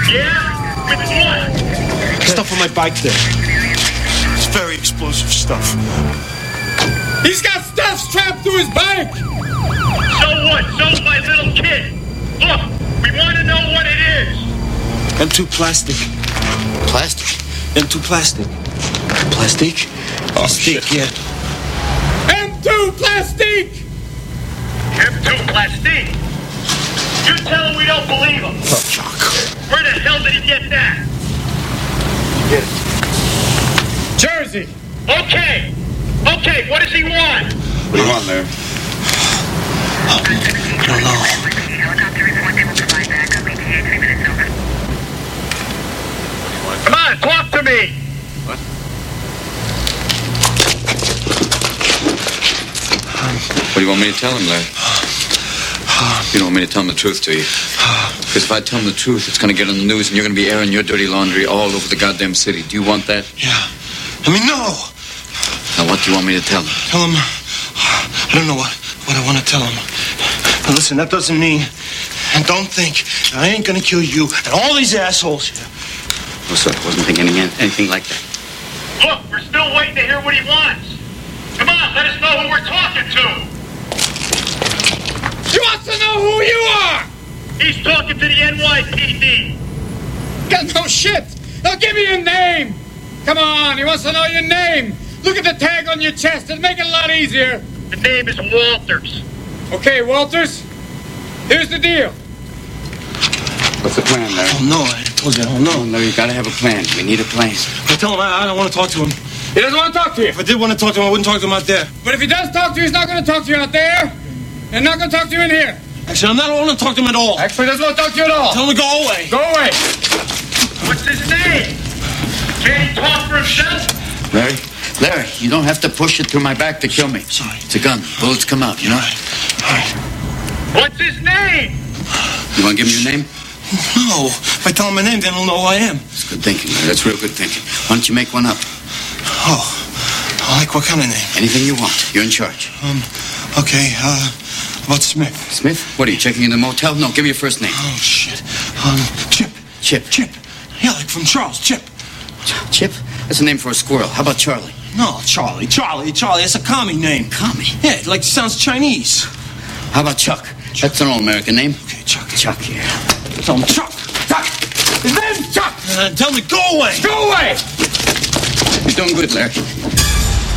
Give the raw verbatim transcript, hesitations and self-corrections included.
Yeah? With what? Stuff on my bike there. It's very explosive stuff. He's got stuff strapped to his bike! So what? So's my little kid. Look, we want to know what it is. M two plastic. Plastic? M two plastic. Plastic? Oh, shit. Yeah. M two plastic! M two plastic? You tell him we don't believe him. Oh, fuck. Where the hell did he get that? Get it. Jersey! Okay. Okay, what does he want? What do you want, Larry? I don't know. Come on, talk to me. What? What do you want me to tell him, Larry? You don't want me to tell him the truth, do you? Because if I tell him the truth, it's going to get on the news and you're going to be airing your dirty laundry all over the goddamn city. Do you want that? Yeah. I mean, no. Now, what do you want me to tell him? Tell him. I don't know what, what I want to tell him. But listen, that doesn't mean. And don't think that I ain't going to kill you and all these assholes here. Oh, sir, I wasn't thinking any, anything like that. Look, we're still waiting to hear what he wants. Come on, let us know who we're talking to. He wants to know who you are! He's talking to the N Y P D. Got no shit! Now give me your name! Come on, he wants to know your name! Look at the tag on your chest, it'll make it a lot easier. The name is Walters. Okay, Walters, here's the deal. What's the plan, Larry? Oh, no, I told you, I don't know. Oh, no, you gotta have a plan. We need a plan. I tell him I, I don't want to talk to him. He doesn't want to talk to you. If I did want to talk to him, I wouldn't talk to him out there. But if he does talk to you, he's not going to talk to you out there. And not going to talk to you in here. Actually, I'm not want to talk to him at all. Actually, he doesn't want to talk to you at all. Tell him to go away. Go away. What's his name? Can he talk for himself? Larry? Larry, you don't have to push it through my back to kill me. Sorry. It's a gun. Bullets come out, you know? All right. What's his name? You want to give me your name? No. If I tell him my name, then he'll know who I am. That's good thinking, Larry. That's real good thinking. Why don't you make one up? Oh. I like what kind of name? Anything you want. You're in charge. Um, okay, uh, about Smith. Smith? What, are you checking in the motel? No, give me your first name. Oh, shit. Um, Chip. Chip. Chip. Yeah, like from Charles. Chip. Chip? That's a name for a squirrel. How about Charlie? No, Charlie. Charlie. Charlie. That's a commie name. Commie? Yeah, it like sounds Chinese. How about Chuck? Chuck. That's an all-American name. Okay, Chuck. Chuck, yeah. Tell him Chuck. Chuck. His name's Chuck. Uh, tell him to go away. Go away. You're doing good, Larry.